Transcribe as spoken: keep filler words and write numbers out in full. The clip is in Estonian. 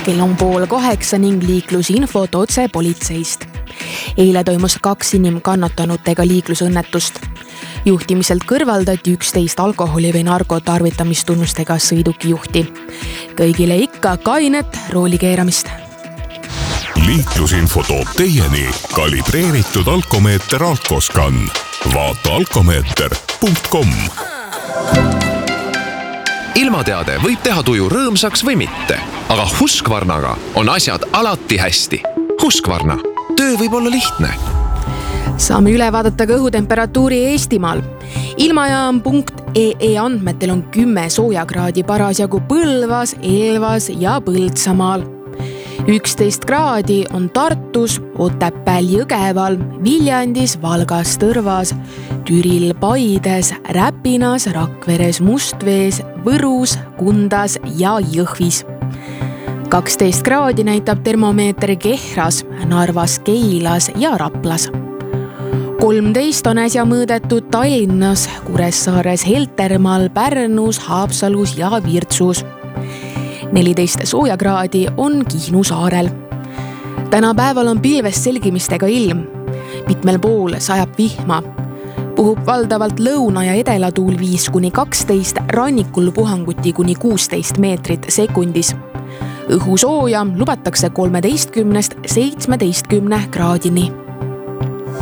Kell on pool kaheksa ning liiklusinfot otse politseist. Eile toimus kaks inimkannatanutega liiklusõnnetust. Juhtimiselt kõrvaldati üksteist alkoholi või narkotarvitamistunnustega sõidukijuhti. Kõigile ikka kainet roolikeeramist. Liiklusinfo toob teieni kalibreeritud alkomeeter Alkoscan. Vaata alkomeeter punkt com. Ilmateade võib teha tuju rõõmsaks või mitte, aga Husqvarnaga on asjad alati hästi. Husqvarna. Töö võib olla lihtne. Saame üle vaadata ka õhutemperatuuri Eestimaal. Ilmajaam punkt ee ee andmetel on kümme soojakraadi parasjagu Põlvas, Elvas ja Põltsamaal. üksteist kraadi on Tartus, Otepääl, Jõgeval, Viljandis, Valgas, Tõrvas, Türil, Paides, Räpinas, Rakveres, Mustvees, Võrus, Kundas ja Jõhvis. kaksteist kraadi näitab termomeeter Kehras, Narvas, Keilas ja Raplas. kolmteist on äsja mõõdetud Tallinnas, Kuressaares, Heltermaal, Pärnus, Haapsalus ja Virtsus. neliteist soojakraadi on Kihnu saarel. Täna päeval on pilvest selgimistega ilm. Mitmel pool sajab vihma. Puhub valdavalt lõuna- ja edelatuul viis kuni kaksteist, rannikul puhanguti kuni kuusteist meetrit sekundis. Õhu sooja lubatakse kolmeteistkümnest seitsmeteistkümne kraadini.